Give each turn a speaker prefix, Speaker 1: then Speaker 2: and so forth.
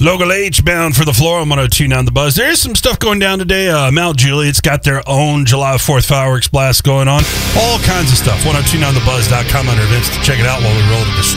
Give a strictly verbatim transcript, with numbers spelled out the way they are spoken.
Speaker 1: Local H bound for the floor on one oh two point nine The Buzz. There is some stuff going down today. Uh, Mount Juliet's got their own July fourth fireworks blast going on. All kinds of stuff. one oh two point nine the buzz dot com under events to check it out while we roll to the